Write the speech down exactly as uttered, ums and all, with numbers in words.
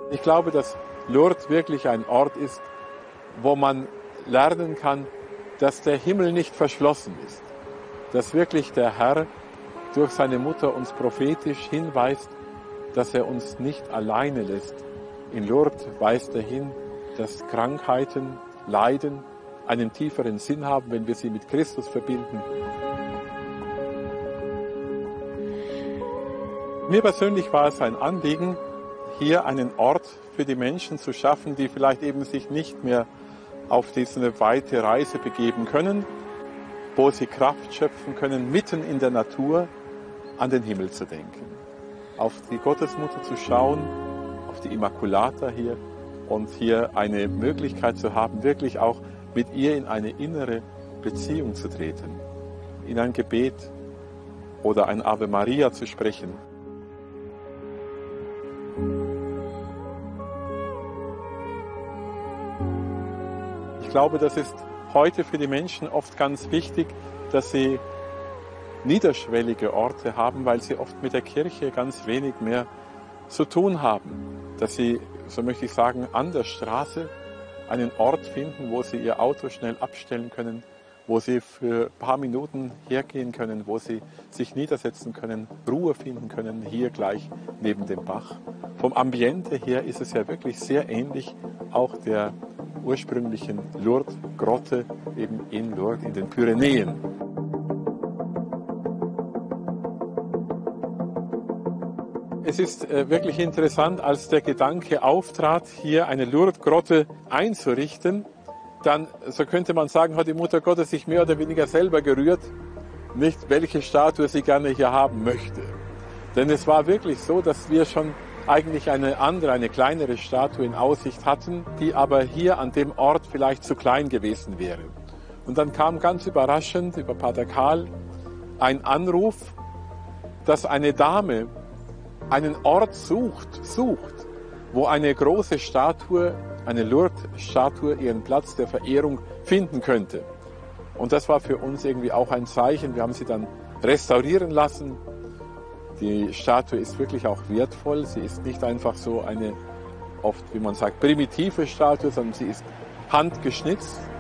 Ich glaube, dass Lourdes wirklich ein Ort ist, wo man lernen kann, dass der Himmel nicht verschlossen ist. Dass wirklich der Herr durch seine Mutter uns prophetisch hinweist, dass er uns nicht alleine lässt. In Lourdes weist er hin, dass Krankheiten, Leiden einen tieferen Sinn haben, wenn wir sie mit Christus verbinden. Mir persönlich war es ein Anliegen, hier einen Ort für die Menschen zu schaffen, die vielleicht eben sich nicht mehr auf diese weite Reise begeben können, wo sie Kraft schöpfen können, mitten in der Natur an den Himmel zu denken, auf die Gottesmutter zu schauen, auf die Immaculata hier und hier eine Möglichkeit zu haben, wirklich auch mit ihr in eine innere Beziehung zu treten, in ein Gebet oder ein Ave Maria zu sprechen. Ich glaube, das ist heute für die Menschen oft ganz wichtig, dass sie niederschwellige Orte haben, weil sie oft mit der Kirche ganz wenig mehr zu tun haben. Dass sie, so möchte ich sagen, an der Straße einen Ort finden, wo sie ihr Auto schnell abstellen können, wo sie für ein paar Minuten hergehen können, wo sie sich niedersetzen können, Ruhe finden können, hier gleich neben dem Bach. Vom Ambiente her ist es ja wirklich sehr ähnlich auch der ursprünglichen Lourdes-Grotte eben in Lourdes in den Pyrenäen. Es ist äh, wirklich interessant, als der Gedanke auftrat, hier eine Lourdes-Grotte einzurichten, dann, so könnte man sagen, hat die Mutter Gottes sich mehr oder weniger selber gerührt, nicht welche Statue sie gerne hier haben möchte. Denn es war wirklich so, dass wir schon eigentlich eine andere, eine kleinere Statue in Aussicht hatten, die aber hier an dem Ort vielleicht zu klein gewesen wäre. Und dann kam ganz überraschend über Pater Karl ein Anruf, dass eine Dame einen Ort sucht, sucht, wo eine große Statue, eine Lourdes-Statue ihren Platz der Verehrung finden könnte. Und das war für uns irgendwie auch ein Zeichen. Wir haben sie dann restaurieren lassen. Die Statue ist wirklich auch wertvoll. Sie ist nicht einfach so eine, oft wie man sagt, primitive Statue, sondern sie ist handgeschnitzt.